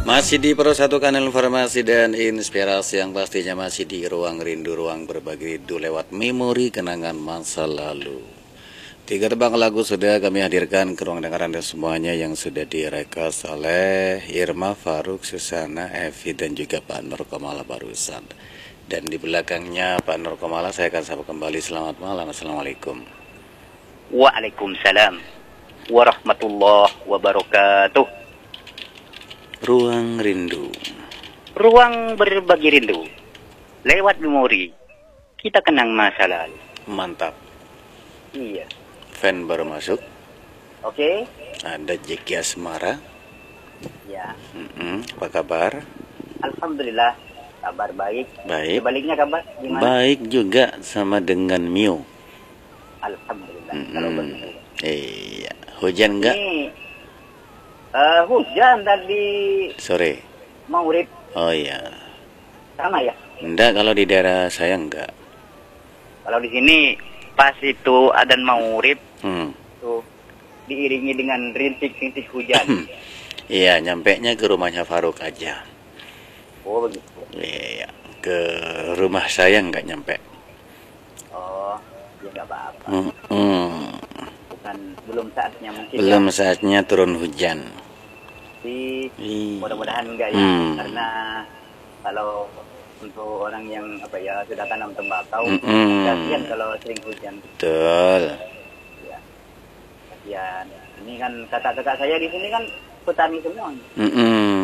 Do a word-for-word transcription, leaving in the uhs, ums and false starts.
Masih di persatukan informasi dan inspirasi yang pastinya masih di ruang rindu, ruang berbagi rindu lewat memori kenangan masa lalu. Tiga tebang lagu sudah kami hadirkan ke ruang dengar Anda semuanya yang sudah direkas oleh Irma, Faruk, Susana, Evi, dan juga Pak Nur Komala barusan. Dan di belakangnya Pak Nur Komala saya akan sapa kembali. Selamat malam, Assalamualaikum. Waalaikumsalam warahmatullahi wabarakatuh. Ruang rindu, ruang berbagi rindu lewat memori kita kenang masa lalu. Mantap. Iya. Fan baru masuk. Oke. Ada Jeki Asmara. Ya. Mm-mm. Apa kabar? Alhamdulillah, kabar baik. Baik. Sebaliknya kabar gimana? Baik juga, sama dengan Mio. Alhamdulillah. Mm-mm. Kalau begitu. Iya. Hujan enggak? Ini uh, hujan tadi Sore. maghrib. Oh iya. Sama ya? Enggak, kalau di daerah saya enggak. Kalau di sini pas itu adzan maghrib Hmm. tuh diiringi dengan rintik-rintik hujan. Iya, nyampenya ke rumahnya Faruk aja. Oh begitu. Iya, ke rumah saya enggak nyampe. Oh, ya nggak apa-apa. Mm-mm. Bukan belum saatnya mungkin. Belum ya. saatnya turun hujan. Tapi Iya. mudah-mudahan enggak ya, Hmm. karena kalau untuk orang yang apa ya sudah tanam tembakau, Mm-mm. kasihan kalau sering hujan. Betul. Ya, kasihan. Ini kan kakak-kakak saya di sini kan petani semua. Mm-mm.